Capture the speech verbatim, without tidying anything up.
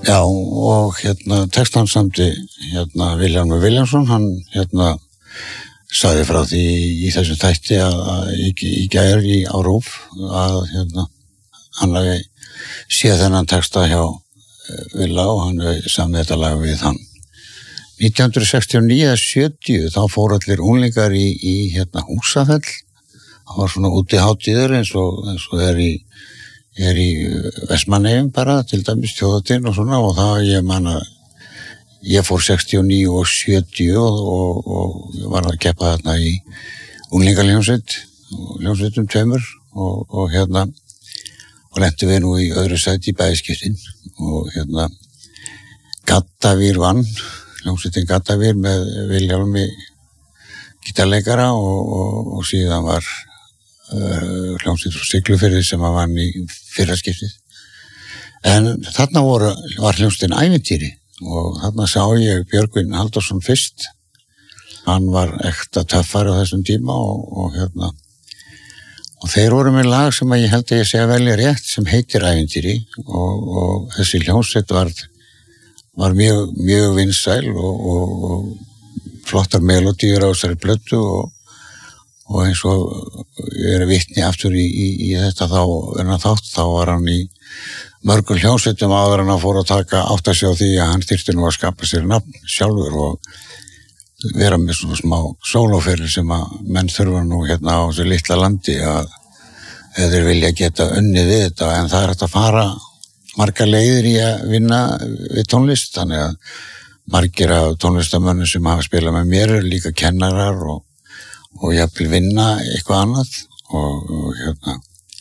Já, og hérna textan samti hérna Vilhjálmur Vilhjálmsson, hann hérna sagði frá því í þessum þætti að, að í, í gær í á RÚV að hérna hann hafi séð þennan texta hjá Villa og hann hafi samið þetta lag við hann. nítján hundruð sextíu og níu eða sjötíu þá fóru allir unglingar í, í hérna Húsafell. Það var svona útihátíður eins og, eins og er í er í Vestmannaeyjum bara, til dæmis þjóðhátíðin og svona, og það ég man að ég fór sextíu og níu og sjötíu og, og, og var að keppa þarna í unglingaljónsveit og ljónsveitum tveimur og, og hérna og lentum við nú í öðru sæti í bæðiskiptin og hérna Gaddavir vann, ljónsveitin Gaddavir með Vilhjálmi gítarleikara og, og, og síðan var Uh, hljómsveit frá Siglufirði sem að vann í fyrra skiptið. En þarna voru, var hljómsveitin Ævintýri og þarna sá ég Björgvin Halldórsson fyrst. Hann var ekta töffari á þessum tíma og, og hérna og þeir voru með lag sem að ég held að ég segja velja rétt sem heitir Ævintýri og, og þessi hljómsveit var, var mjög, mjög vinsæl og, og, og flottar melodíur á þessari plötu og og eins og ég er vitni aftur í, í, í þetta þá, en að þátt, þá var hann í mörgum hljómsveitum áður en að fór að taka átt að sjá því að hann þyrfti nú að skapa sér nafn sjálfur og vera með svona smá sólóferil sem að menn þurfa nú hérna á þessu litla landi að eða þeir vilja geta unnið við þetta, en það er hægt að fara margar leiðir í að vinna við tónlist, þannig að margir af tónlistamönnum sem hafa spilað með mér eru líka kennarar og og ég vil vinna eitthvað annað og, og hérna